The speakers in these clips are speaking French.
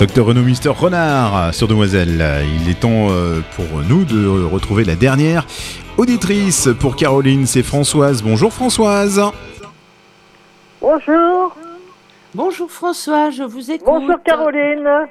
Docteur Renaud Mister Renard sur Demoiselle. Il est temps pour nous de retrouver la dernière auditrice pour Caroline, c'est Françoise. Bonjour Françoise. Bonjour. Bonjour François, je vous écoute. Bonjour Caroline.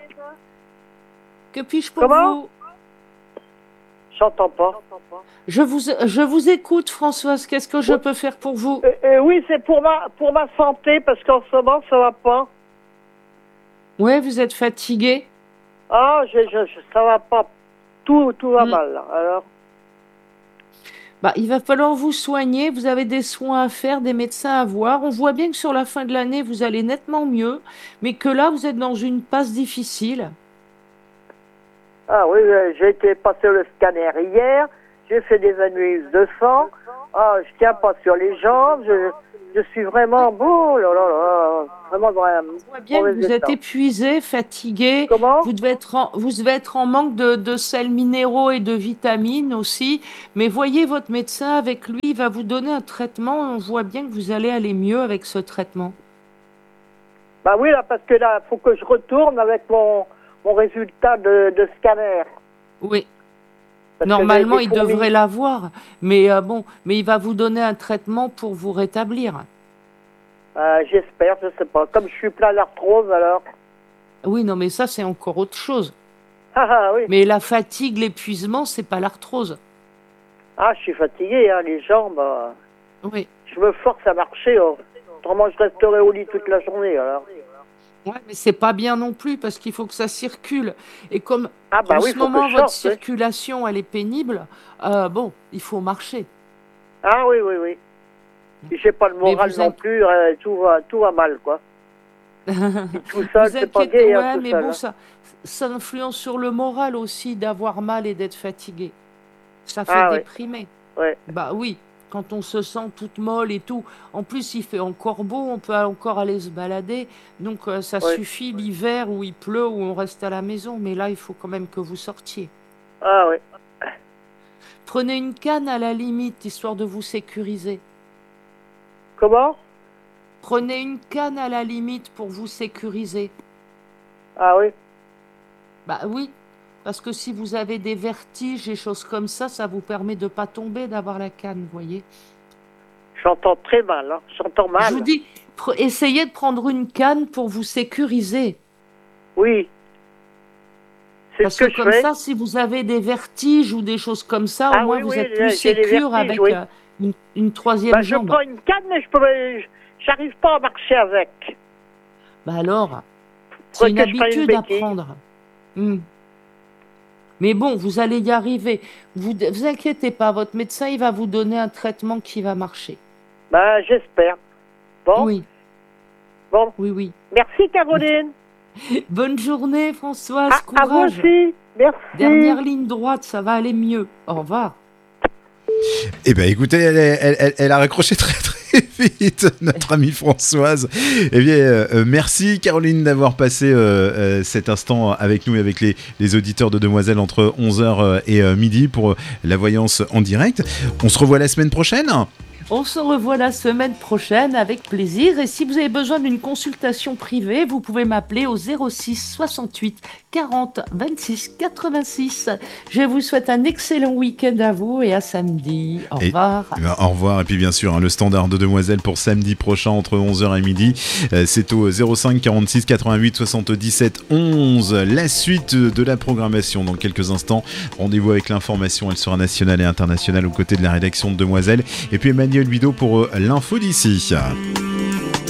Que puis-je pour vous? J'entends pas. Je vous écoute Françoise, qu'est-ce que je peux faire pour vous? Oui, c'est pour ma santé, parce qu'en ce moment, ça va pas. Ouais, vous êtes fatiguée? Ah, ça va pas. Tout va mal, là. Alors. Bah, il va falloir vous soigner, vous avez des soins à faire, des médecins à voir. On voit bien que sur la fin de l'année, vous allez nettement mieux, mais que là, vous êtes dans une passe difficile. Ah oui, j'ai été passer le scanner hier, j'ai fait des analyses de sang, je tiens pas sur les jambes, je suis vraiment beau, vraiment. On voit bien que vous êtes épuisé, fatigué. Comment? Vous devez être en manque de sels minéraux et de vitamines aussi. Mais voyez votre médecin avec lui, il va vous donner un traitement. On voit bien que vous allez aller mieux avec ce traitement. Bah oui, là, parce que là, il faut que je retourne avec mon résultat de scanner. Oui. Parce normalement, il devrait l'avoir. Mais mais il va vous donner un traitement pour vous rétablir. J'espère, je sais pas. Comme je suis plein d'arthrose, alors. Oui, non, mais ça, c'est encore autre chose. Oui. Mais la fatigue, l'épuisement, c'est pas l'arthrose. Ah, je suis fatigué, hein, les jambes. Oui. Je me force à marcher. Autrement, je resterai au lit toute la journée, alors. Ouais, mais c'est pas bien non plus parce qu'il faut que ça circule. Et comme en oui, ce moment, votre sorte, circulation, elle est pénible, il faut marcher. Ah oui. Et j'ai pas le moral non plus, tout va mal, quoi. Tout ça, c'est pas gay, ouais, tout mais seul, bon, hein. ça influence sur le moral aussi d'avoir mal et d'être fatigué. Ça fait déprimer. Ouais. Bah oui, quand on se sent toute molle et tout. En plus, il fait encore beau, on peut encore aller se balader. Donc, ça suffit l'hiver où il pleut, où on reste à la maison. Mais là, il faut quand même que vous sortiez. Ah oui. Prenez une canne à la limite, histoire de vous sécuriser. Comment? Prenez une canne à la limite pour vous sécuriser. Ah oui? Bah oui, parce que si vous avez des vertiges et choses comme ça vous permet de ne pas tomber, d'avoir la canne, vous voyez. J'entends très mal, hein. J'entends mal. Je vous dis, essayez de prendre une canne pour vous sécuriser. Oui. C'est parce ce que comme ça, si vous avez des vertiges ou des choses comme ça, au moins vous êtes plus sécure avec une troisième jambe. Je prends une canne, mais j'arrive pas à marcher avec. Bah alors, c'est une habitude à prendre. Mais bon, vous allez y arriver. Vous inquiétez pas, votre médecin, il va vous donner un traitement qui va marcher. Bah, j'espère. Bon. Oui. Bon. Oui. Merci, Caroline. Bonne journée, Françoise. Courage. À vous aussi. Merci. Dernière ligne droite, ça va aller mieux. Au revoir. Eh bien, écoutez, elle a raccroché très vite, notre amie Françoise. Eh bien, merci Caroline d'avoir passé cet instant avec nous et avec les auditeurs de Demoiselle entre 11h et midi pour la voyance en direct. On se revoit la semaine prochaine. On se revoit la semaine prochaine avec plaisir. Et si vous avez besoin d'une consultation privée, vous pouvez m'appeler au 06 68 40 26 86. Je vous souhaite un excellent week-end à vous et à samedi. Au revoir. Au revoir. Et puis bien sûr, le standard de Demoiselle pour samedi prochain entre 11h et midi. C'est au 05 46 88 77 11. La suite de la programmation dans quelques instants. Rendez-vous avec l'information. Elle sera nationale et internationale aux côtés de la rédaction de Demoiselle. Et puis Emmanuel Bidot pour l'info d'ici.